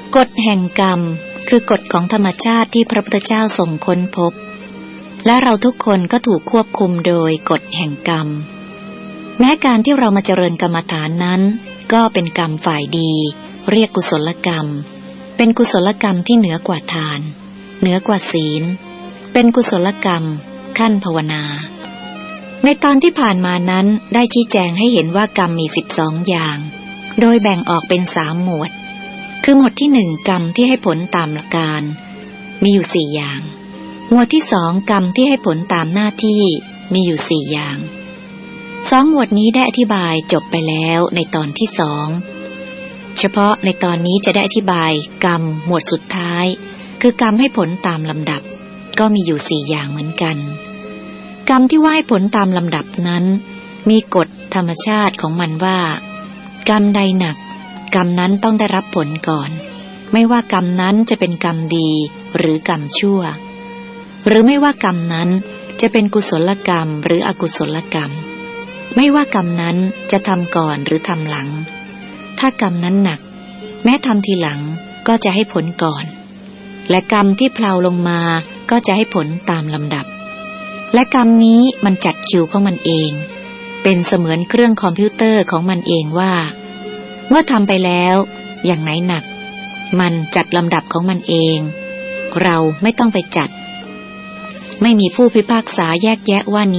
กฎแห่งกรรมคือกฎของธรรมชาติที่พระพุทธเจ้าทรงค้นพบและเราทุกคนก็ถูกควบคุมโดยกฎแห่งกรรมแม้การที่เรามาเจริญกรรมฐานนั้นก็เป็นกรรมฝ่ายดีเรียกกุศลกรรมเป็นกุศลกรรมที่เหนือกว่าทานเหนือกว่าศีลเป็นกุศลกรรมขั้นภาวนาในตอนที่ผ่านมานั้นได้ชี้แจงให้เห็นว่ากรรมมี12อย่างโดยแบ่งออกเป็น3หมวดคือหมวดที่1กรรมที่ให้ผลตามหลักการมีอยู่4อย่างหมวดที่2กรรมที่ให้ผลตามหน้าที่มีอยู่4อย่าง2หมวดนี้ได้อธิบายจบไปแล้วในตอนที่2เฉพาะในตอนนี้จะได้อธิบายกรรมหมวดสุดท้ายคือกรรมให้ผลตามลำดับก็มีอยู่4อย่างเหมือนกันกรรมที่ว่าให้ผลตามลำดับนั้นมีกฎธรรมชาติของมันว่ากรรมใดหนักกรรมนั้นต้องได้รับผลก่อนไม่ว่ากรรมนั้นจะเป็นกรรมดีหรือกรรมชั่วหรือไม่ว่ากรรมนั้นจะเป็นกุศลกรรมหรืออกุศลกรรมไม่ว่ากรรมนั้นจะทำก่อนหรือทำหลังถ้ากรรมนั้นหนักแม้ทำทีหลังก็จะให้ผลก่อนและกรรมที่เพลาลงมาก็จะให้ผลตามลำดับและกรรมนี้มันจัดคิวของมันเองเป็นเสมือนเครื่องคอมพิวเตอร์ของมันเองว่าเมื่อทำไปแล้วอย่างไหนหนักมันจัดลำดับของมันเองเราไม่ต้องไปจัดไม่มีผู้พิพากษาแยกแยะว่า